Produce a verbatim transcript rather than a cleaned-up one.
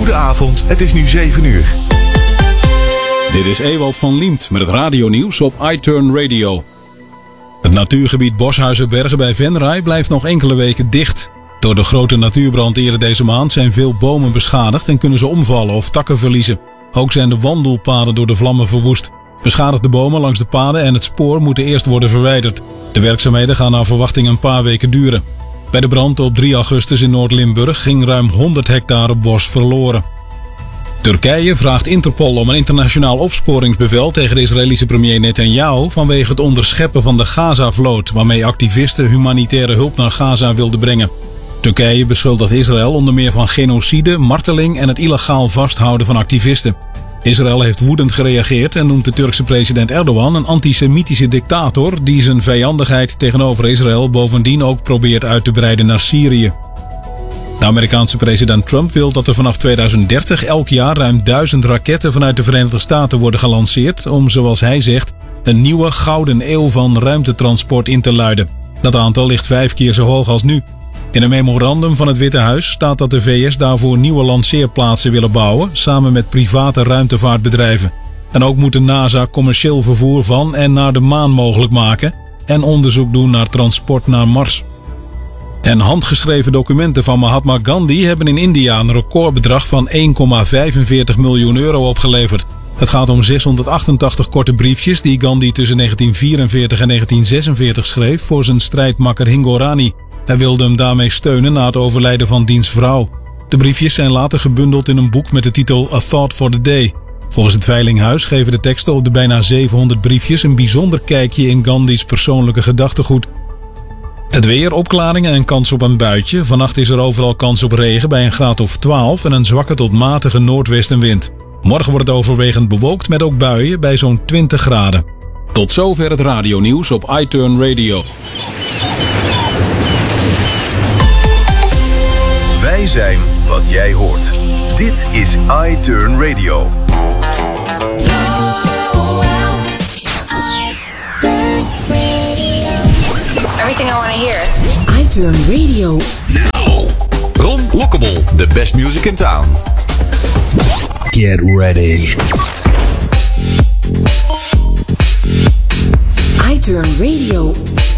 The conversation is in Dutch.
Goedenavond, het is nu zeven uur. Dit is Ewald van Liemt met het radionieuws op iTurn Radio. Het natuurgebied Boshuizenbergen bij Venray blijft nog enkele weken dicht. Door de grote natuurbrand eerder deze maand zijn veel bomen beschadigd en kunnen ze omvallen of takken verliezen. Ook zijn de wandelpaden door de vlammen verwoest. Beschadigde bomen langs de paden en het spoor moeten eerst worden verwijderd. De werkzaamheden gaan naar verwachting een paar weken duren. Bij de brand op drie augustus in Noord-Limburg ging ruim honderd hectare bos verloren. Turkije vraagt Interpol om een internationaal opsporingsbevel tegen de Israëlische premier Netanyahu vanwege het onderscheppen van de Gaza-vloot, waarmee activisten humanitaire hulp naar Gaza wilden brengen. Turkije beschuldigt Israël onder meer van genocide, marteling en het illegaal vasthouden van activisten. Israël heeft woedend gereageerd en noemt de Turkse president Erdogan een antisemitische dictator die zijn vijandigheid tegenover Israël bovendien ook probeert uit te breiden naar Syrië. De Amerikaanse president Trump wil dat er vanaf tweeduizend dertig elk jaar ruim duizend raketten vanuit de Verenigde Staten worden gelanceerd om, zoals hij zegt, een nieuwe gouden eeuw van ruimtetransport in te luiden. Dat aantal ligt vijf keer zo hoog als nu. In een memorandum van het Witte Huis staat dat de V S daarvoor nieuwe lanceerplaatsen willen bouwen, samen met private ruimtevaartbedrijven. En ook moet de NASA commercieel vervoer van en naar de maan mogelijk maken en onderzoek doen naar transport naar Mars. En handgeschreven documenten van Mahatma Gandhi hebben in India een recordbedrag van één komma vijfenveertig miljoen euro opgeleverd. Het gaat om zeshonderdachtentachtig korte briefjes die Gandhi tussen negentien vierenveertig en negentien zesenveertig schreef voor zijn strijdmakker Hingorani. Hij wilde hem daarmee steunen na het overlijden van diens vrouw. De briefjes zijn later gebundeld in een boek met de titel A Thought for the Day. Volgens het Veilinghuis geven de teksten op de bijna zevenhonderd briefjes een bijzonder kijkje in Gandhi's persoonlijke gedachtegoed. Het weer, opklaringen en kans op een buitje. Vannacht is er overal kans op regen bij een graad of twaalf en een zwakke tot matige noordwestenwind. Morgen wordt het overwegend bewolkt met ook buien bij zo'n twintig graden. Tot zover het radionieuws op iTurn Radio. Wij zijn wat jij hoort. Dit is iTurn Radio. Everything I want to hear. iTurn Radio. Now. Ron Lockable, the best music in town. Get ready. iTurn Radio.